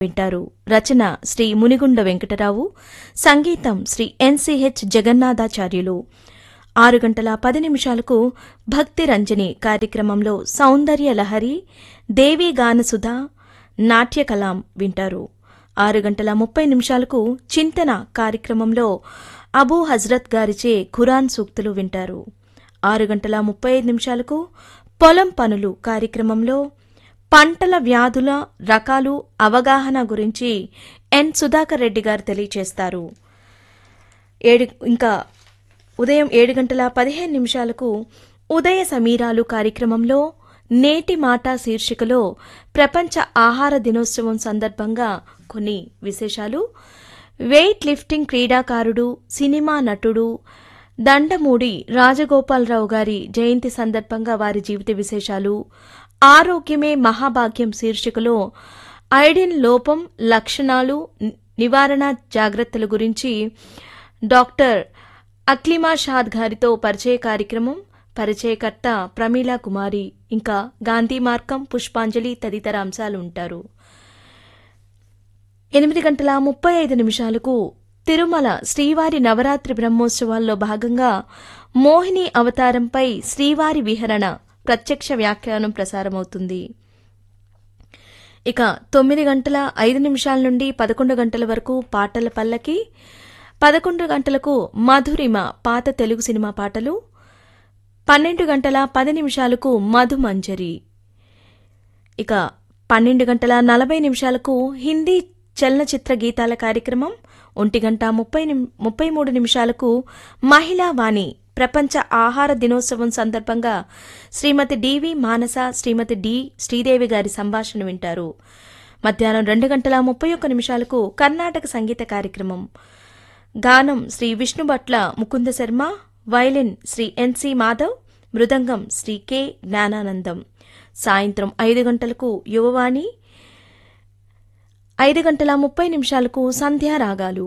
వింటారు. రచన శ్రీ మునిగుండ వెంకటరావు, సంగీతం శ్రీ ఎన్సిహెచ్ జగన్నాథాచార్యులు. 6:10 భక్తి రంజని కార్యక్రమంలో సౌందర్య లహరి, దేవీ గానసుధ, నాట్యకలాం వింటారు. 6:30 చింతన కార్యక్రమంలో అబూ హజ్రత్ గారిచే ఖురాన్ సూక్తులు వింటారు. 6:35 పొలం పనులు కార్యక్రమంలో పంటల వ్యాధుల రకాలు అవగాహన గురించి ఎన్ సుధాకర్ రెడ్డి గారు తెలియచేస్తారు. ఉదయం 7:15 ఉదయ సమీరాలు కార్యక్రమంలో నేటి మాట శీర్షికలో ప్రపంచ ఆహార దినోత్సవం సందర్భంగా కొన్ని విశేషాలు, వెయిట్ లిఫ్టింగ్ క్రీడాకారుడు, సినిమా నటుడు దండమూడి రాజగోపాలరావు గారి జయంతి సందర్భంగా వారి జీవిత విశేషాలు, ఆరోగ్యమే మహాభాగ్యం శీర్షికలో ఐడిన్ లోపం లక్షణాలు, నివారణ జాగ్రత్తల గురించి డాక్టర్ అక్లిమా షాద్ గారితో పరిచయ కార్యక్రమం, పరిచయకర్త ప్రమీలా కుమారి, ఇంకా గాంధీ మార్గం, పుష్పాంజలి తదితర అంశాలు ఉంటారు. 8:35 తిరుమల శ్రీవారి నవరాత్రి బ్రహ్మోత్సవాల్లో భాగంగా మోహిని అవతారంపై శ్రీవారి విహరణ ప్రత్యక్ష వ్యాఖ్యానం ప్రసారమవుతుంది. ఇక 9:05 నుండి 11 వరకు పాటల పల్లకి, 11 మధురిమ పాత తెలుగు సినిమా పాటలు, 12:10 మధుమంజరి, ఇక 12:40 హిందీ చలనచిత్ర గీతాల కార్యక్రమం, 1:33 మహిళా వాణి ప్రపంచ ఆహార దినోత్సవం సందర్భంగా శ్రీమతి డివి మానస, శ్రీమతి డి శ్రీదేవి గారి సంభాషణ వింటారు. మధ్యాహ్నం 2:31 కర్ణాటక సంగీత కార్యక్రమం, గానం శ్రీ విష్ణుభట్ల ముకుంద శర్మ, వయలిన్ శ్రీ ఎన్సి మాధవ్, మృదంగం శ్రీ కె జ్ఞానానందం. సాయంత్రం 5 యువవాణి, 5:30 సంధ్యారాగాలు,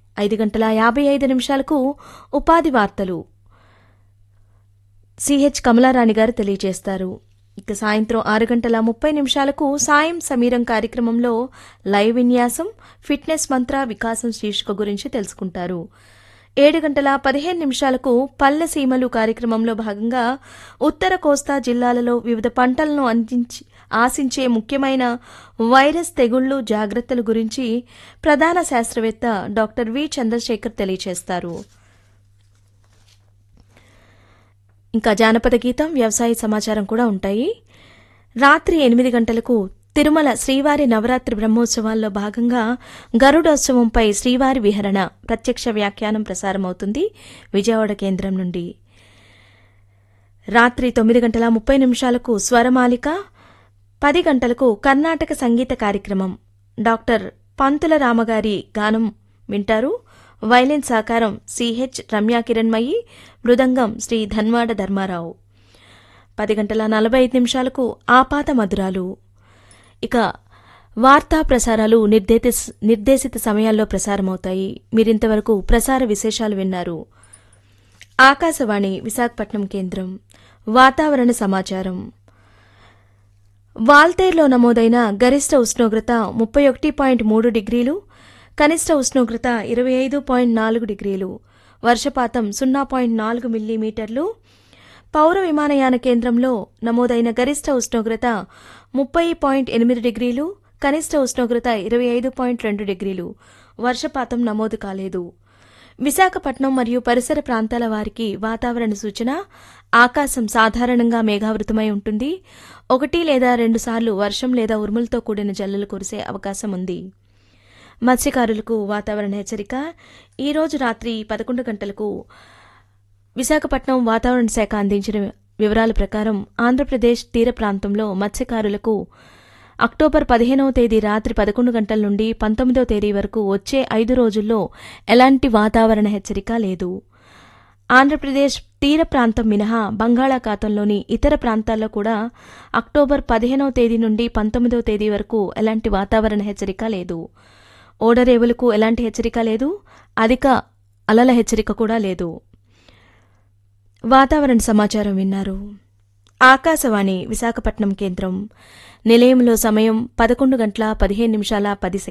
5:55 ఉపాధి వార్తలు సిహెచ్ కమలారాణి గారు తెలియజేస్తారు. ఇక సాయంత్రం 6:30 సాయం సమీరం కార్యక్రమంలో లైవ్ విన్యాసం, ఫిట్నెస్ మంత్ర వికాసం శీర్షిక గురించి తెలుసుకుంటారు. 7:15 పల్లె సీమలు కార్యక్రమంలో భాగంగా ఉత్తర కోస్తా జిల్లాలలో వివిధ పంటలను ఆశించే ముఖ్యమైన వైరస్ తెగుళ్లు జాగ్రత్తల గురించి ప్రధాన శాస్త్రవేత్త డాక్టర్ వి చంద్రశేఖర్ తెలియజేస్తారు. ఇంకా జానపద గీతం, వ్యవసాయ సమాచారం కూడా ఉంటాయి. రాత్రి 8 తిరుమల శ్రీవారి నవరాత్రి బ్రహ్మోత్సవాల్లో భాగంగా గరుడోత్సవంపై శ్రీవారి విహరణ ప్రత్యక్ష వ్యాఖ్యానం ప్రసారమవుతుంది విజయవాడ కేంద్రం నుండి. రాత్రి 9:30 స్వరమాలిక, 10 కర్ణాటక సంగీత కార్యక్రమం, డాక్టర్ పంతుల రామగారి గానం వింటారు. వైలిన్ సహకారం సిహెచ్ రమ్యాకిరణ్మయి, మృదంగం శ్రీ ధన్వాడ ధర్మారావు. 10:45 ఆపాత మధురాలు. ఇక వార్తా ప్రసారాలు నిర్దేశిత సమయాల్లో ప్రసారమవుతాయి. మీరింతవరకు ప్రసార విశేషాలు విన్నారు. ఆకాశవాణి విశాఖపట్నం కేంద్రం. వాతావరణ సమాచారం. వాల్తేర్లో నమోదైన గరిష్ట ఉష్ణోగ్రత 31.3 డిగ్రీలు, కనిష్ట ఉష్ణోగ్రత 25.4 డిగ్రీలు, వర్షపాతం 0.4 మిల్లీమీటర్లు. పౌర విమానయాన కేంద్రంలో నమోదైన గరిష్ట ఉష్ణోగ్రత 30.8 డిగ్రీలు, కనిష్ట ఉష్ణోగ్రత 25.2 డిగ్రీలు, వర్షపాతం నమోదు కాలేదు. విశాఖపట్నం మరియు పరిసర ప్రాంతాల వారికి వాతావరణ సూచన. ఆకాశం సాధారణంగా మేఘావృతమై ఉంటుంది. 1 లేదా 2 సార్లు వర్షం లేదా ఉరుములతో కూడిన జల్లులు కురిసే అవకాశం ఉంది. మత్స్యకారులకు వాతావరణ హెచ్చరిక. ఈరోజు రాత్రి 11 గంటలకు విశాఖపట్నం వాతావరణ శాఖ అందించిన వివరాల ప్రకారం ఆంధ్రప్రదేశ్ తీర ప్రాంతంలో మత్స్యకారులకు అక్టోబర్ 15వ తేదీ రాత్రి 11 గంటల నుండి 19వ తేదీ వరకు వచ్చే 5 రోజుల్లో ఎలాంటి వాతావరణ హెచ్చరిక లేదు. ఆంధ్రప్రదేశ్ తీర ప్రాంతం మినహా బంగాళాఖాతంలోని ఇతర ప్రాంతాల్లో కూడా అక్టోబర్ 15వ తేదీ నుండి 19వ తేదీ వరకు ఎలాంటి వాతావరణ హెచ్చరిక లేదు. ఓడరేవులకు ఎలాంటి హెచ్చరిక లేదు. అధిక అలల హెచ్చరిక కూడా లేదు. వాతావరణ సమాచారం విన్నారు. ఆకాశవాణి విశాఖపట్నం కేంద్రం. నిలయంలో సమయం 11:15 10